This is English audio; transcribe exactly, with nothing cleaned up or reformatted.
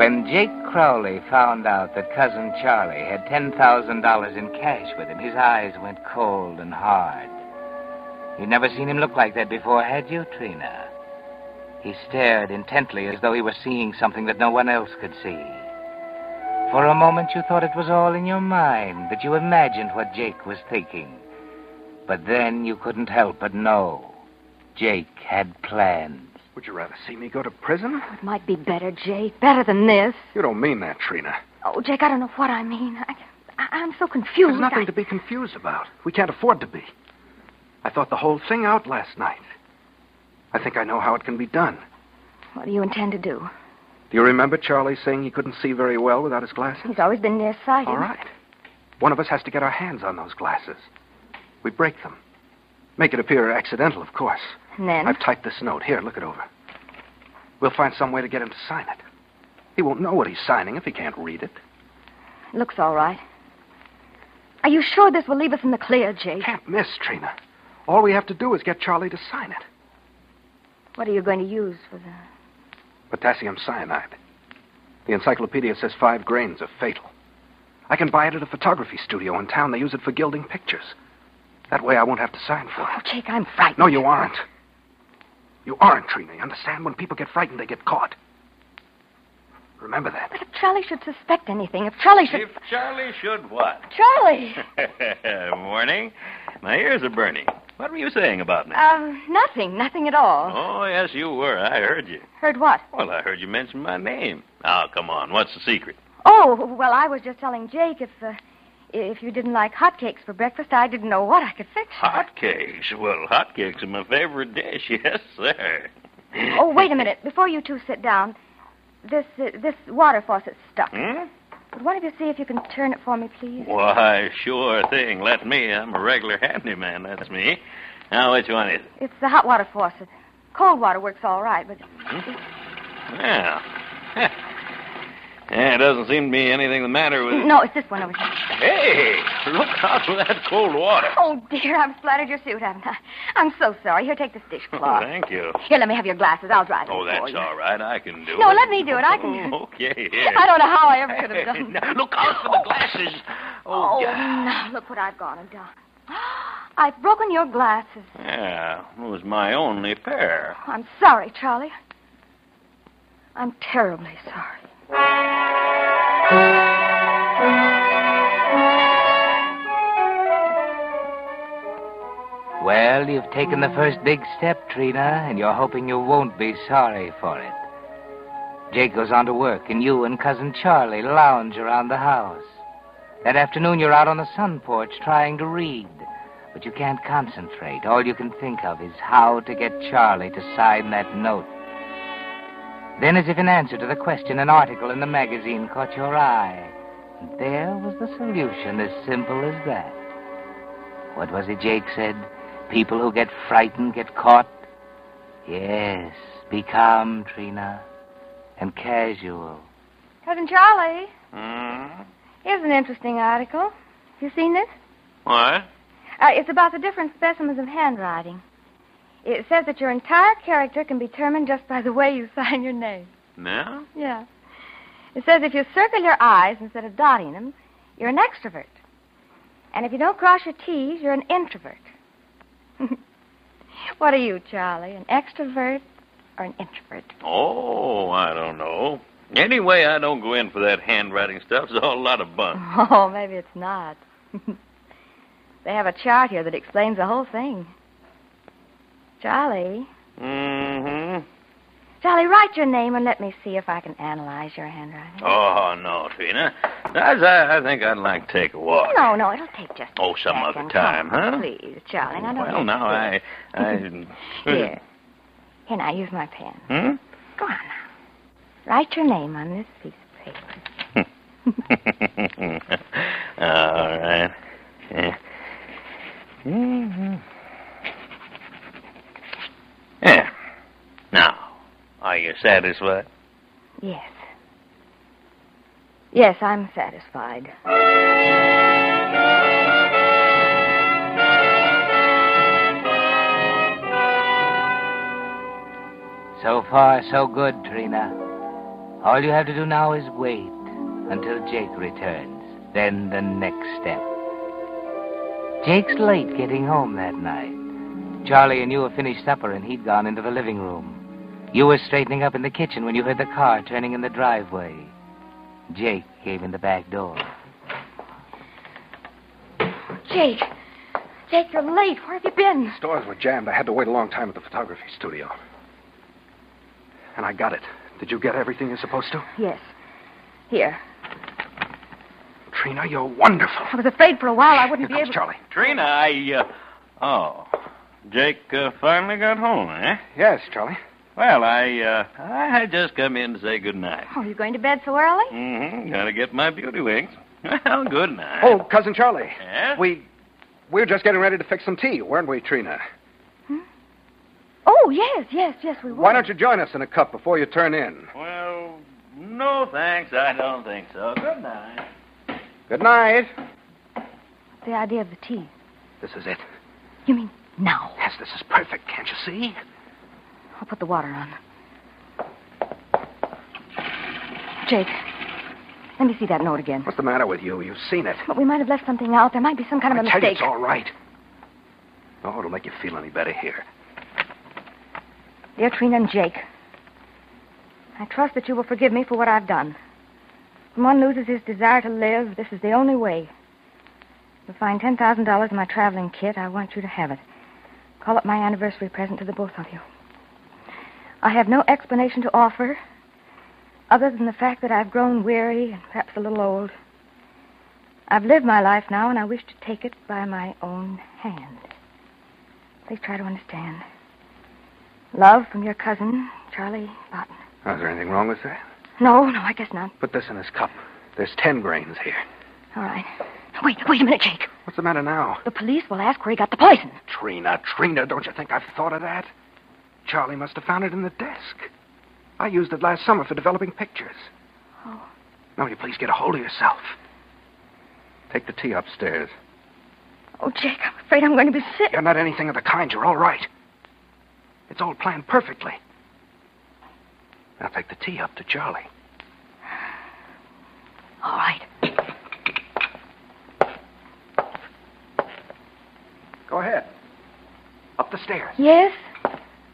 When Jake Crowley found out that Cousin Charlie had ten thousand dollars in cash with him, his eyes went cold and hard. You'd never seen him look like that before, had you, Trina? He stared intently as though he were seeing something that no one else could see. For a moment you thought it was all in your mind, that you imagined what Jake was thinking. But then you couldn't help but know. Jake had plans. Would you rather see me go to prison? It might be better, Jake. Better than this. You don't mean that, Trina. Oh, Jake, I don't know what I mean. I, I, I'm so confused. There's nothing I... to be confused about. We can't afford to be. I thought the whole thing out last night. I think I know how it can be done. What do you intend to do? Do you remember Charlie saying he couldn't see very well without his glasses? He's always been nearsighted. All right. One of us has to get our hands on those glasses. We break them. Make it appear accidental, of course. And then? I've typed this note. Here, look it over. We'll find some way to get him to sign it. He won't know what he's signing if he can't read it. It looks all right. Are you sure this will leave us in the clear, Jake? Can't miss, Trina. All we have to do is get Charlie to sign it. What are you going to use for the... Potassium cyanide. The encyclopedia says five grains are fatal. I can buy it at a photography studio in town. They use it for gilding pictures. That way I won't have to sign for it. Oh, Jake, I'm frightened. No, you aren't. You aren't, Trina. You understand? When people get frightened, they get caught. Remember that. But if Charlie should suspect anything, if Charlie should... If Charlie should what? Charlie! Morning. My ears are burning. What were you saying about me? Um, nothing. Nothing at all. Oh, yes, you were. I heard you. Heard what? Well, I heard you mention my name. Now, come on. What's the secret? Oh, well, I was just telling Jake if, uh, if you didn't like hotcakes for breakfast, I didn't know what I could fix. Hotcakes? Well, hotcakes are my favorite dish. Yes, sir. Oh, wait a minute. Before you two sit down, this uh, this water faucet's stuck. Hmm? Would one of you see if you can turn it for me, please? Why, sure thing. Let me. I'm a regular handyman. That's me. Now, which one is it? It's the hot water faucet. Cold water works all right, but... Hmm? Well, yeah, it doesn't seem to be anything the matter with it. No, it's this one over here. Hey, look out for that cold water. Oh, dear, I've splattered your suit, haven't I? I'm so sorry. Here, take this dishcloth. Oh, thank you. Here, let me have your glasses. I'll dry them Oh, for that's you. all right. I can do No, it. let me do it. I can... Oh, okay, here. I don't know how I ever could have done Now, that. look out for the glasses. Oh, Oh, God. now, look what I've gone and done. I've broken your glasses. Yeah, it was my only pair. I'm sorry, Charlie. I'm terribly sorry. Well, you've taken the first big step, Trina, and you're hoping you won't be sorry for it. Jake goes on to work, and you and Cousin Charlie lounge around the house. That afternoon, you're out on the sun porch trying to read, but you can't concentrate. All you can think of is how to get Charlie to sign that note. Then, as if in answer to the question, an article in the magazine caught your eye. And there was the solution, as simple as that. What was it Jake said? People who get frightened get caught? Yes, be calm, Trina, and casual. Cousin Charlie, Hmm? here's an interesting article. Have you seen this? What? Uh, it's about the different specimens of handwriting. It says that your entire character can be determined just by the way you sign your name. No? Yeah. It says if you circle your I's instead of dotting them, you're an extrovert. And if you don't cross your T's, you're an introvert. What are you, Charlie, an extrovert or an introvert? Oh, I don't know. Anyway, I don't go in for that handwriting stuff. It's all a lot of bunk. Oh, maybe it's not. They have a chart here that explains the whole thing. Charlie. Mm-hmm. Charlie, write your name and let me see if I can analyze your handwriting. Oh, no, Trina. As I, I think I'd like to take a walk. No, no, it'll take just Oh, a some second. other Come time, on, huh? Please, Charlie. Now, don't Well, get now, I... silly. I... Here. Here, now, use my pen. Hmm? Go on now. Write your name on this piece of paper. All right. Yeah. Mm-hmm. Yeah. Now, are you satisfied? Yes. Yes, I'm satisfied. So far, so good, Trina. All you have to do now is wait until Jake returns. Then the next step. Jake's late getting home that night. Charlie and you have finished supper, and he'd gone into the living room. You were straightening up in the kitchen when you heard the car turning in the driveway. Jake came in the back door. Jake. Jake, you're late. Where have you been? The stores were jammed. I had to wait a long time at the photography studio. And I got it. Did you get everything you're supposed to? Yes. Here. Trina, you're wonderful. I was afraid for a while I wouldn't Here be comes able... Charlie. Trina, I, uh... Oh. Jake uh, finally got home, eh? Yes, Charlie. Well, I, uh... I had just come in to say good night. Oh, you going to bed so early? Mm-hmm. Gotta get my beauty wings. Well, good night. Oh, Cousin Charlie. Yeah? We... We were just getting ready to fix some tea, weren't we, Trina? Hmm? Oh, yes, yes, yes, we were. Why don't you join us in a cup before you turn in? Well, no thanks. I don't think so. Good night. Good night. What's the idea of the tea? This is it. You mean now? Yes, this is perfect, can't you see? I'll put the water on. Jake, let me see that note again. What's the matter with you? You've seen it. But we might have left something out. There might be some kind of a I tell you, mistake. it's all right. Oh, it'll make you feel any better here. Dear Trina and Jake, I trust that you will forgive me for what I've done. When one loses his desire to live, this is the only way. You'll find ten thousand dollars in my traveling kit. I want you to have it. Call it my anniversary present to the both of you. I have no explanation to offer, other than the fact that I've grown weary and perhaps a little old. I've lived my life now, and I wish to take it by my own hand. Please try to understand. Love from your cousin, Charlie Barton. Oh, is there anything wrong with that? No, no, I guess not. Put this in his cup. There's ten grains here. All right. Wait, wait a minute, Jake. What's the matter now? The police will ask where he got the poison. Trina, Trina, don't you think I've thought of that? Charlie must have found it in the desk. I used it last summer for developing pictures. Oh. Now, will you please get a hold of yourself? Take the tea upstairs. Oh, Jake, I'm afraid I'm going to be sick. You're not anything of the kind. You're all right. It's all planned perfectly. Now take the tea up to Charlie. All right. Go ahead. Up the stairs. Yes?